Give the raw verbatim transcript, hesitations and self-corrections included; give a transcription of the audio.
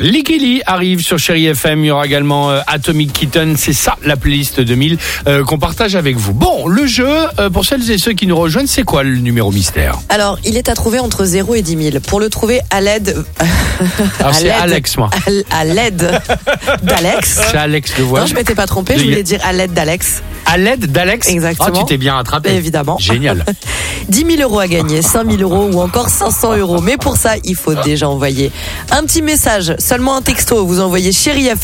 Likili arrive sur Chéri F M. Il y aura également euh, Atomic Kitten. C'est ça la playlist deux mille euh, qu'on partage avec vous. Bon, le jeu, euh, pour celles et ceux qui nous rejoignent, c'est quoi le numéro mystère? Alors, il est à trouver entre zéro et dix mille. Pour le trouver à l'aide... Alors, c'est Alex, moi. À l'aide d'Alex. C'est Alex de voix. Non, je m'étais pas trompé, je voulais dire à l'aide d'Alex. À l'aide d'Alex? Exactement. Oh, tu t'es bien rattrapé. Évidemment. Génial. dix mille euros à gagner, cinq mille euros ou encore cinq cents euros. Mais pour ça, il faut déjà envoyer un petit message, seulement un texto. Vous envoyez Chéri F M